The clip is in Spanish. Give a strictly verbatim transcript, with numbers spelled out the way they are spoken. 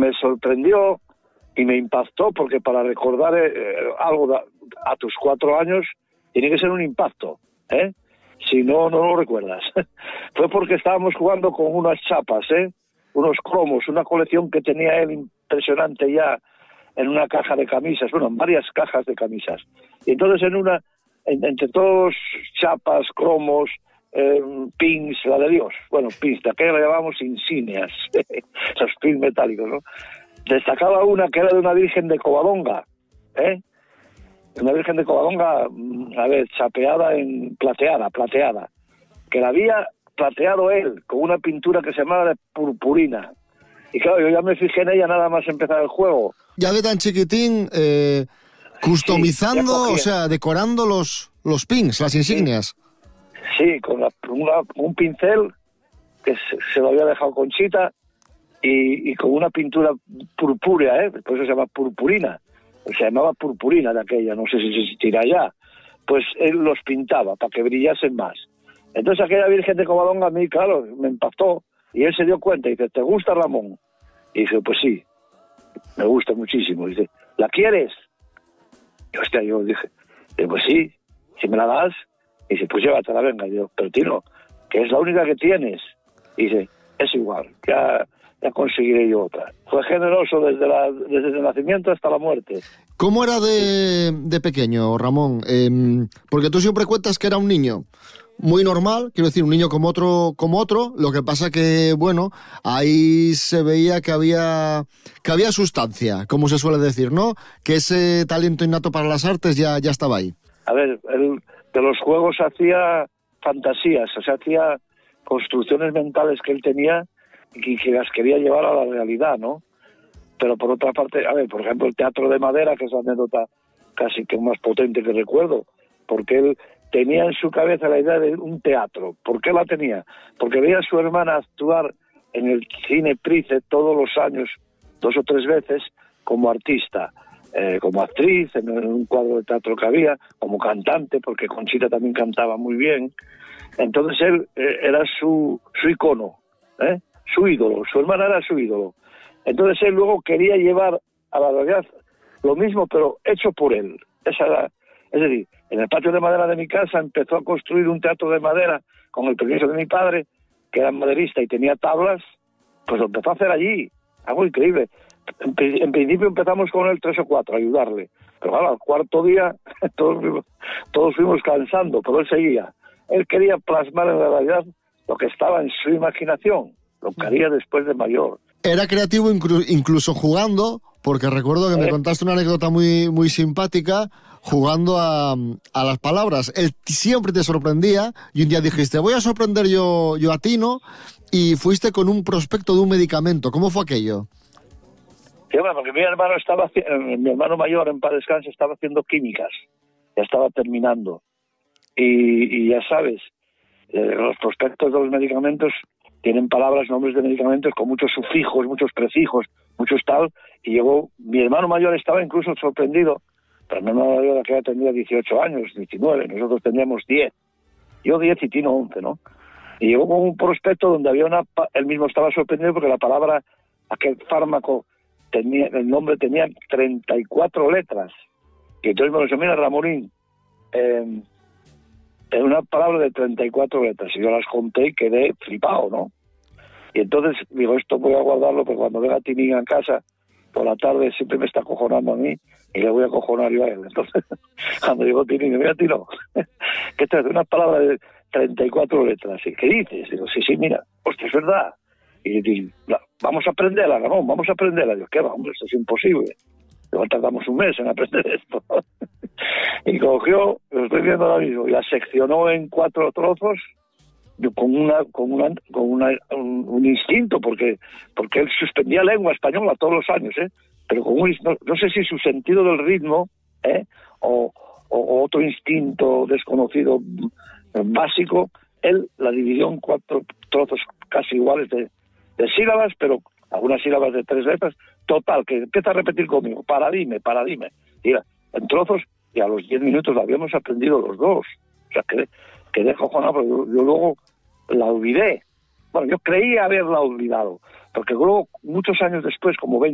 me sorprendió y me impactó, porque para recordar eh, algo de, a tus cuatro años tiene que ser un impacto, ¿eh? Si no, no lo recuerdas. Fue porque estábamos jugando con unas chapas, ¿eh? Unos cromos, una colección que tenía él impresionante ya en una caja de camisas, bueno, en varias cajas de camisas. Y entonces en una, en, entre todos chapas, cromos, eh, pins, la de Dios, bueno, pins, de aquella la llamábamos insignias, esos pins metálicos, ¿no? Destacaba una que era de una virgen de Covadonga, ¿eh? Una virgen de Covadonga, a ver, chapeada en plateada, plateada, que la había plateado él con una pintura que se llamaba de purpurina. Y claro, yo ya me fijé en ella nada más empezar el juego. Ya de tan chiquitín, eh, customizando, sí, o sea, decorando los, los pins, las insignias. Sí, sí, con la, una, un pincel que se, se lo había dejado Conchita y, y con una pintura purpúrea, ¿eh? Por eso se llama purpurina. Se llamaba purpurina de aquella, no sé si se existirá ya. Pues él los pintaba para que brillasen más. Entonces aquella Virgen de Covadonga a mí, claro, me impactó. Y él se dio cuenta y dice, ¿te gusta, Ramón? Y dice, pues sí, me gusta muchísimo. Y dice, ¿la quieres? Y hostia, yo dije, pues sí, si me la das. Y dice, pues llévatela, venga. Y yo, pero Tino, que es la única que tienes. Y dice, es igual, ya... ya conseguiré yo otra. Fue generoso desde, la, desde el nacimiento hasta la muerte. ¿Cómo era de, de pequeño, Ramón? Eh, porque tú siempre cuentas que era un niño muy normal, quiero decir, un niño como otro, como otro, lo que pasa que, bueno, ahí se veía que había, que había sustancia, como se suele decir, ¿no? Que ese talento innato para las artes ya, ya estaba ahí. A ver, él de los juegos hacía fantasías, o sea, hacía construcciones mentales que él tenía y que las quería llevar a la realidad, ¿no? Pero por otra parte, a ver, por ejemplo, el teatro de madera, que es la anécdota casi que más potente que recuerdo, porque él tenía en su cabeza la idea de un teatro. ¿Por qué la tenía? Porque veía a su hermana actuar en el Cine Price todos los años, dos o tres veces, como artista, eh, como actriz, en un cuadro de teatro que había, como cantante, porque Conchita también cantaba muy bien. Entonces él eh, era su, su icono, ¿eh? Su ídolo, su hermana era su ídolo. Entonces él luego quería llevar a la realidad lo mismo, pero hecho por él. Esa era, es decir, en el patio de madera de mi casa empezó a construir un teatro de madera con el permiso de mi padre, que era maderista y tenía tablas, pues lo empezó a hacer allí, algo increíble. En, en principio empezamos con él tres o cuatro, a ayudarle, pero claro, al cuarto día todos fuimos, todos fuimos cansando, pero él seguía. Él quería plasmar en la realidad lo que estaba en su imaginación, lo que haría después de mayor. Era creativo inclu- incluso jugando, porque recuerdo que ¿Eh? me contaste una anécdota muy, muy simpática, jugando a, a las palabras. Él siempre te sorprendía y un día dijiste, voy a sorprender yo, yo a Tino, y fuiste con un prospecto de un medicamento. ¿Cómo fue aquello? Sí, bueno, porque mi hermano estaba, mi hermano mayor en paz descanse estaba haciendo químicas, ya estaba terminando. Y, y ya sabes, eh, los prospectos de los medicamentos tienen palabras, nombres de medicamentos con muchos sufijos, muchos prefijos, muchos tal, y llegó, mi hermano mayor estaba incluso sorprendido, pero mi hermano mayor que tenía dieciocho años, diecinueve, nosotros teníamos diez, yo diez y Tino once, ¿no? Y llegó con un prospecto donde había una, él mismo estaba sorprendido porque la palabra, aquel fármaco, tenía, el nombre tenía treinta y cuatro letras, y entonces me lo dijo, mira Ramonín, eh, es una palabra de treinta y cuatro letras, y yo las conté y quedé flipado, ¿no? Y entonces digo, esto voy a guardarlo porque cuando venga Tinín a casa, por la tarde siempre me está acojonando a mí y le voy a acojonar yo a él. Entonces, cuando llegó Tinín, mira, Tino, ¿qué te hace? Una palabra de treinta y cuatro letras. ¿Y qué dices? Digo, sí, sí, mira, hostia, es verdad. Y digo, vamos a aprenderla, Ramón, vamos a aprenderla. Digo, ¿qué va, hombre? Esto es imposible. Igual tardamos un mes en aprender esto. Y cogió, lo estoy viendo ahora mismo, y la seccionó en cuatro trozos con una con una con una, un, un instinto, porque porque él suspendía lengua española todos los años, ¿eh? Pero con un, no, no sé si su sentido del ritmo, ¿eh? o, o, o otro instinto desconocido básico, él la dividió en cuatro trozos casi iguales de, de sílabas, pero algunas sílabas de tres letras. Total, que empieza a repetir conmigo, paradime, paradime. Mira, en trozos, y a los diez minutos la habíamos aprendido los dos. O sea, que quedé cojonado, pero yo, yo luego la olvidé. Bueno, yo creía haberla olvidado, porque luego, muchos años después, como veinte